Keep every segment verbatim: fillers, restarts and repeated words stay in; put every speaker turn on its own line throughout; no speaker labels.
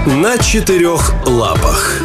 На четырех лапах.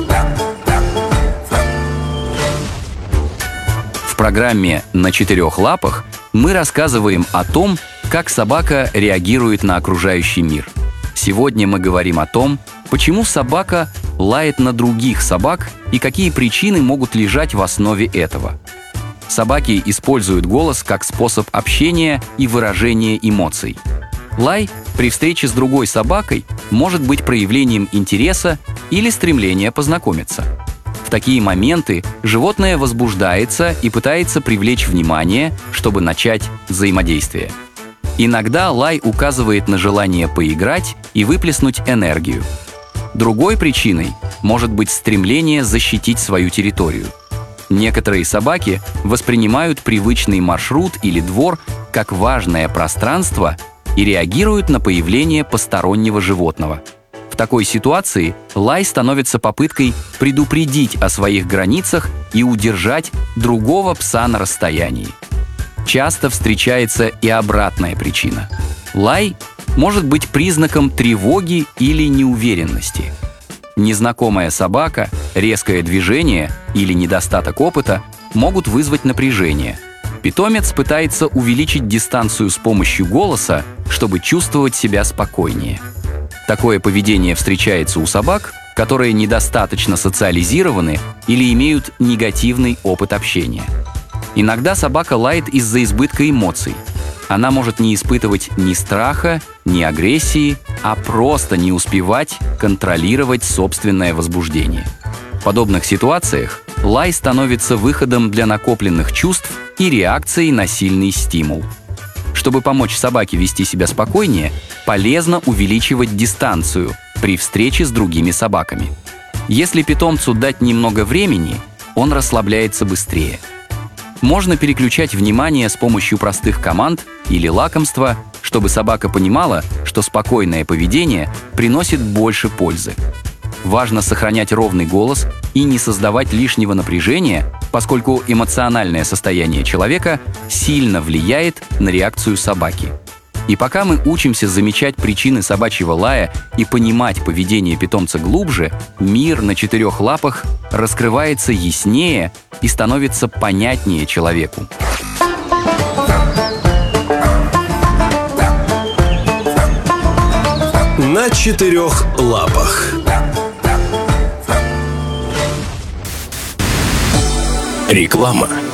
В программе «На четырех лапах» мы рассказываем о том, как собака реагирует на окружающий мир. Сегодня мы говорим о том, почему собака лает на других собак и какие причины могут лежать в основе этого. Собаки используют голос как способ общения и выражения эмоций. Лай при встрече с другой собакой может быть проявлением интереса или стремления познакомиться. В такие моменты животное возбуждается и пытается привлечь внимание, чтобы начать взаимодействие. Иногда лай указывает на желание поиграть и выплеснуть энергию. Другой причиной может быть стремление защитить свою территорию. Некоторые собаки воспринимают привычный маршрут или двор как важное пространство и реагируют на появление постороннего животного. В такой ситуации лай становится попыткой предупредить о своих границах и удержать другого пса на расстоянии. Часто встречается и обратная причина. Лай может быть признаком тревоги или неуверенности. Незнакомая собака, резкое движение или недостаток опыта могут вызвать напряжение. Питомец пытается увеличить дистанцию с помощью голоса, чтобы чувствовать себя спокойнее. Такое поведение встречается у собак, которые недостаточно социализированы или имеют негативный опыт общения. Иногда собака лает из-за избытка эмоций. Она может не испытывать ни страха, ни агрессии, а просто не успевать контролировать собственное возбуждение. В подобных ситуациях лай становится выходом для накопленных чувств и реакцией на сильный стимул. Чтобы помочь собаке вести себя спокойнее, полезно увеличивать дистанцию при встрече с другими собаками. Если питомцу дать немного времени, он расслабляется быстрее. Можно переключать внимание с помощью простых команд или лакомства, чтобы собака понимала, что спокойное поведение приносит больше пользы. Важно сохранять ровный голос и не создавать лишнего напряжения, поскольку эмоциональное состояние человека сильно влияет на реакцию собаки. И пока мы учимся замечать причины собачьего лая и понимать поведение питомца глубже, мир на четырех лапах раскрывается яснее и становится понятнее человеку.
На четырех лапах. Реклама.